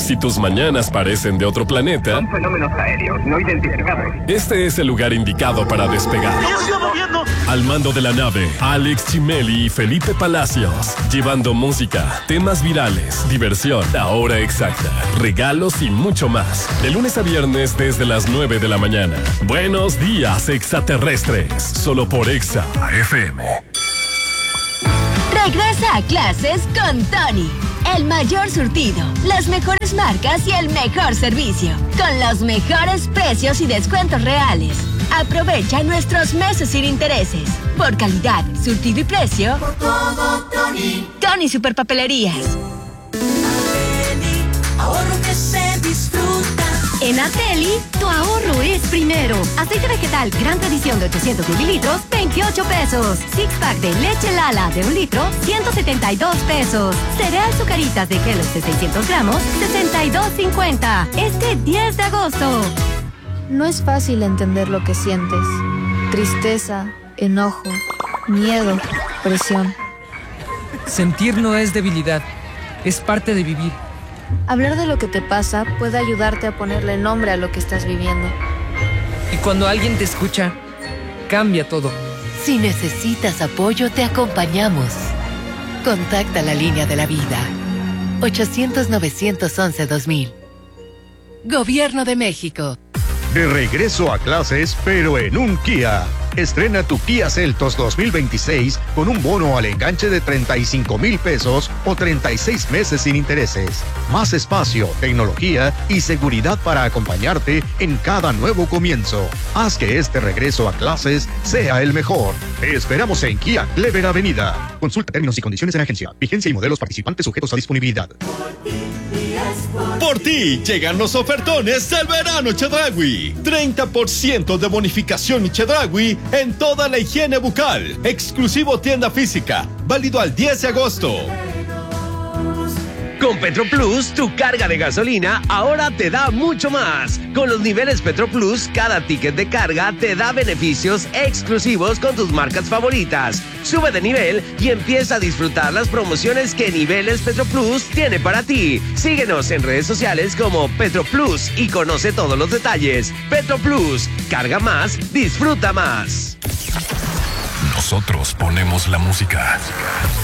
Si tus mañanas parecen de otro planeta, son fenómenos aéreos no identificados. Este es el lugar indicado para despegar. ¡Ya se está moviendo! Al mando de la nave, Alex Chimeli y Felipe Palacios, llevando música, temas virales, diversión, la hora exacta, regalos y mucho más. De lunes a viernes desde las 9 de la mañana. Buenos días, extraterrestres. Solo por Exa FM. Regresa a clases con Tony. El mayor surtido, las mejores marcas y el mejor servicio. Con los mejores precios y descuentos reales. Aprovecha nuestros meses sin intereses. Por calidad, surtido y precio. Por todo, Tony. Tony Superpapelerías. Ahorro que se disfruta. En Arteli, tu ahorro es primero. Aceite vegetal gran tradición de 800 mililitros, 28 pesos. Six pack de leche Lala de 1 litro, 172 pesos. Cereal Zucaritas de Kellogg's de 600 gramos, 62.50. Este 10 de agosto. No es fácil entender lo que sientes. Tristeza, enojo, miedo, presión. Sentir no es debilidad, es parte de vivir. Hablar de lo que te pasa puede ayudarte a ponerle nombre a lo que estás viviendo. Y cuando alguien te escucha, cambia todo. Si necesitas apoyo, te acompañamos. Contacta la línea de la vida. 800-911-2000. Gobierno de México. De regreso a clases, pero en un Kia. Estrena tu Kia Seltos 2026 con un bono al enganche de 35,000 pesos o 36 meses sin intereses. Más espacio, tecnología y seguridad para acompañarte en cada nuevo comienzo. Haz que este regreso a clases sea el mejor. Te esperamos en Kia Clever Avenida. Consulta términos y condiciones en agencia. Vigencia y modelos participantes sujetos a disponibilidad. Por ti llegan los ofertones del verano Chedraui. 30% de bonificación Chedraui en toda la higiene bucal. Exclusivo tienda física. Válido al 10 de agosto. Con Petroplus, tu carga de gasolina ahora te da mucho más. Con los niveles Petroplus, cada ticket de carga te da beneficios exclusivos con tus marcas favoritas. Sube de nivel y empieza a disfrutar las promociones que Niveles Petroplus tiene para ti. Síguenos en redes sociales como Petroplus y conoce todos los detalles. Petroplus, carga más, disfruta más. Nosotros ponemos la música.